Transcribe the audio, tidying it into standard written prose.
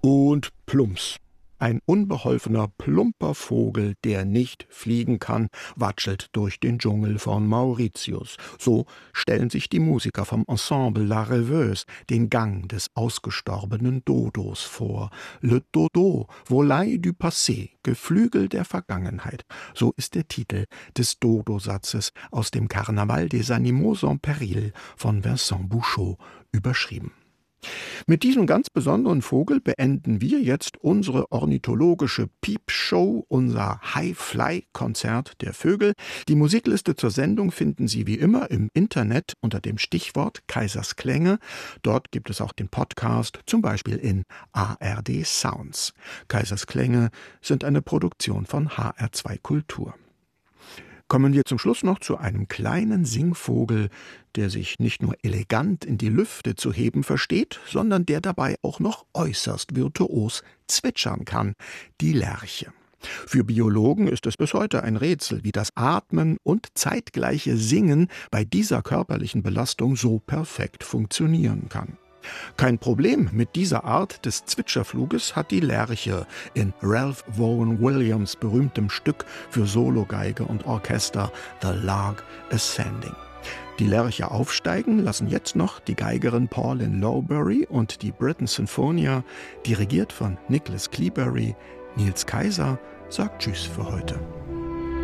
Und plumps. Ein unbeholfener, plumper Vogel, der nicht fliegen kann, watschelt durch den Dschungel von Mauritius. So stellen sich die Musiker vom Ensemble La Rêveuse den Gang des ausgestorbenen Dodos vor. Le Dodo, volaille du passé, Geflügel der Vergangenheit. So ist der Titel des Dodo-Satzes aus dem Carnaval des Animaux en Péril von Vincent Bouchot überschrieben. Mit diesem ganz besonderen Vogel beenden wir jetzt unsere ornithologische Piepshow, unser High-Fly-Konzert der Vögel. Die Musikliste zur Sendung finden Sie wie immer im Internet unter dem Stichwort Kaisers Klänge. Dort gibt es auch den Podcast, zum Beispiel in ARD Sounds. Kaisers Klänge sind eine Produktion von HR2 Kultur. Kommen wir zum Schluss noch zu einem kleinen Singvogel, der sich nicht nur elegant in die Lüfte zu heben versteht, sondern der dabei auch noch äußerst virtuos zwitschern kann, die Lerche. Für Biologen ist es bis heute ein Rätsel, wie das Atmen und zeitgleiche Singen bei dieser körperlichen Belastung so perfekt funktionieren kann. Kein Problem mit dieser Art des Zwitscherfluges hat die Lerche in Ralph Vaughan Williams' berühmtem Stück für Sologeige und Orchester The Lark Ascending. Die Lerche aufsteigen lassen jetzt noch die Geigerin Pauline Lowbury und die Britten Sinfonia, dirigiert von Nicholas Cleobury. Niels Kaiser sagt Tschüss für heute.